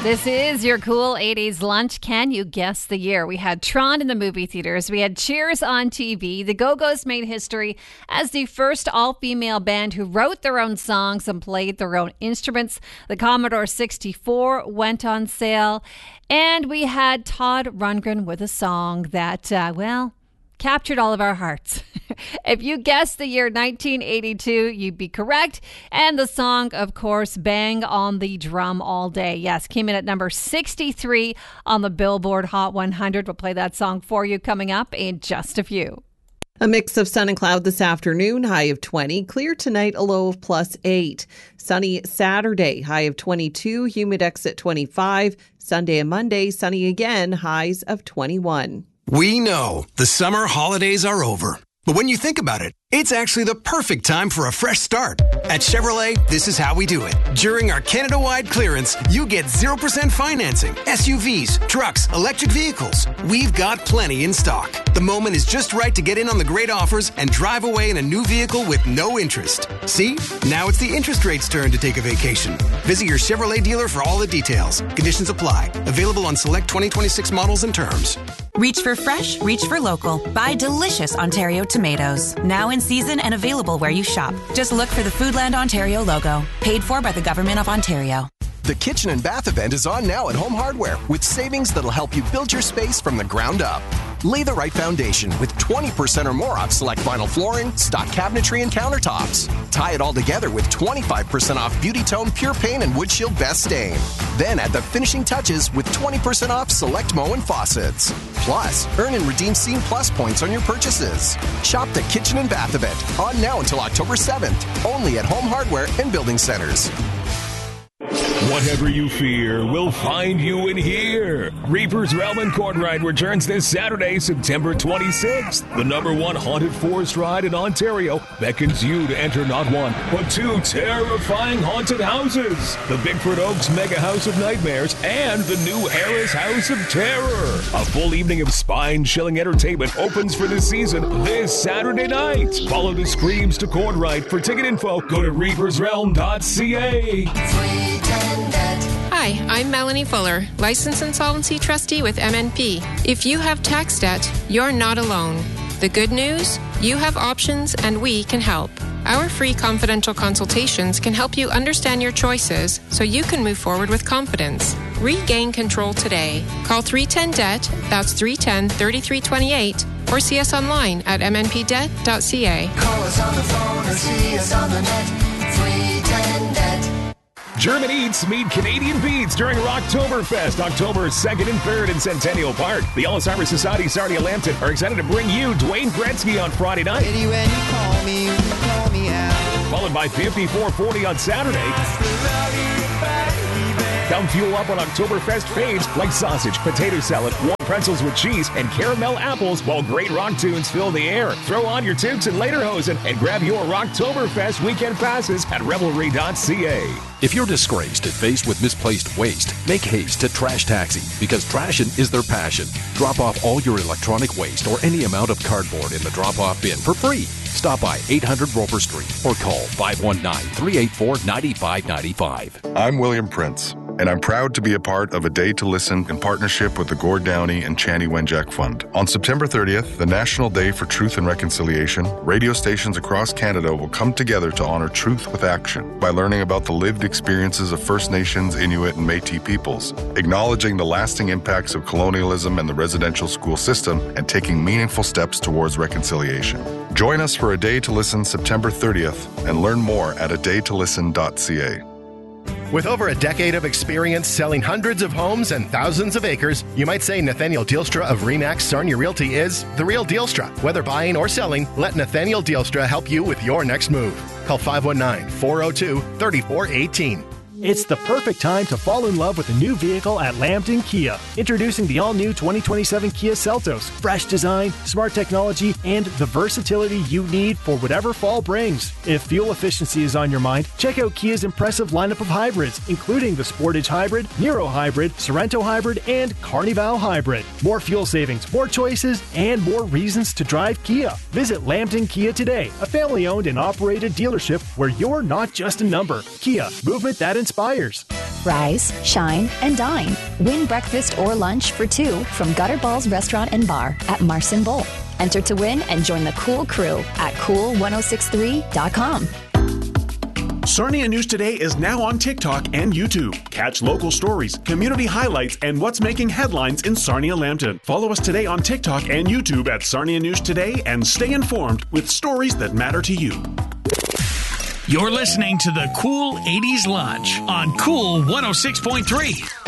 This is your cool 80s lunch. Can you guess the year? We had Tron in the movie theaters. We had Cheers on TV. The Go-Go's made history as the first all-female band who wrote their own songs and played their own instruments. The Commodore 64 went on sale. And we had Todd Rundgren with a song that, captured all of our hearts. If you guessed the year 1982, you'd be correct. And the song, of course, Bang on the Drum All Day. Yes, came in at number 63 on the Billboard Hot 100. We'll play that song for you coming up in just a few. A mix of sun and cloud this afternoon, high of 20. Clear tonight, a low of +8. Sunny Saturday, high of 22. Humidex at 25. Sunday and Monday, sunny again, highs of 21. We know the summer holidays are over. But when you think about it, it's actually the perfect time for a fresh start. At Chevrolet, this is how we do it. During our Canada-wide clearance, you get 0% financing, SUVs, trucks, electric vehicles. We've got plenty in stock. The moment is just right to get in on the great offers and drive away in a new vehicle with no interest. See? Now it's the interest rate's turn to take a vacation. Visit your Chevrolet dealer for all the details. Conditions apply. Available on select 2026 models and terms. Reach for fresh, reach for local. Buy delicious Ontario tomatoes. Now in season and available where you shop. Just look for the Foodland Ontario logo. Paid for by the Government of Ontario. The Kitchen and Bath event is on now at Home Hardware with savings that'll help you build your space from the ground up. Lay the right foundation with 20% or more off select vinyl flooring, stock cabinetry, and countertops. Tie it all together with 25% off Beauty Tone Pure Paint and Wood Shield Best Stain. Then add the finishing touches with 20% off select Moen faucets. Plus, earn and redeem Scene Plus points on your purchases. Shop the Kitchen and Bath event on now until October 7th. Only at Home Hardware and Building Centers. Whatever you fear will find you in here. Reaper's Realm and Court Ride returns this Saturday, September 26th. The #1 haunted forest ride in Ontario beckons you to enter not one, but two terrifying haunted houses. The Bigfoot Oaks Mega House of Nightmares and the new Harris House of Terror. A full evening of spine-chilling entertainment opens for the season this Saturday night. Follow the screams to Court Ride. For ticket info, go to reapersrealm.ca. Hi, I'm Melanie Fuller, Licensed Insolvency Trustee with MNP. If you have tax debt, you're not alone. The good news? You have options and we can help. Our free confidential consultations can help you understand your choices so you can move forward with confidence. Regain control today. Call 310-DEBT, that's 310-3328, or see us online at mnpdebt.ca. Call us on the phone or see us on the net. 310-DEBT. German Eats meet Canadian Beats during Rocktoberfest, October 2nd and 3rd in Centennial Park. The Alzheimer's Society Sarnia Lambton are excited to bring you Dwayne Gretzky on Friday night. When you call me out. Followed by 5440 on Saturday. Come fuel up on Oktoberfest faves like sausage, potato salad, warm pretzels with cheese, and caramel apples while great rock tunes fill the air. Throw on your toques and lederhosen and grab your Rocktoberfest weekend passes at revelry.ca. If you're disgraced and faced with misplaced waste, make haste to Trash Taxi because trashing is their passion. Drop off all your electronic waste or any amount of cardboard in the drop-off bin for free. Stop by 800 Roper Street or call 519-384-9595. I'm William Prince, and I'm proud to be a part of A Day to Listen in partnership with the Gord Downie and Chanie Wenjack Fund. On September 30th, the National Day for Truth and Reconciliation, radio stations across Canada will come together to honor truth with action by learning about the lived experiences of First Nations, Inuit, and Métis peoples, acknowledging the lasting impacts of colonialism and the residential school system, and taking meaningful steps towards reconciliation. Join us for A Day to Listen September 30th and learn more at adaytolisten.ca. With over a decade of experience selling hundreds of homes and thousands of acres, you might say Nathaniel Dielstra of RE/MAX Sarnia Realty is the real Dielstra. Whether buying or selling, let Nathaniel Dielstra help you with your next move. Call 519-402-3418. It's the perfect time to fall in love with a new vehicle at Lambton Kia. Introducing the all-new 2027 Kia Seltos. Fresh design, smart technology, and the versatility you need for whatever fall brings. If fuel efficiency is on your mind, check out Kia's impressive lineup of hybrids, including the Sportage Hybrid, Niro Hybrid, Sorento Hybrid, and Carnival Hybrid. More fuel savings, more choices, and more reasons to drive Kia. Visit Lambton Kia today, a family-owned and operated dealership where you're not just a number. Kia, movement that inspires. Rise, shine, and dine. Win breakfast or lunch for two from Gutter Balls Restaurant and Bar at Marson Bowl. Enter to win and join the cool crew at cool1063.com. Sarnia News Today is now on TikTok and YouTube. Catch local stories, community highlights, and what's making headlines in Sarnia-Lambton. Follow us today on TikTok and YouTube at Sarnia News Today and stay informed with stories that matter to you. You're listening to the Cool 80s Lunch on Cool 106.3.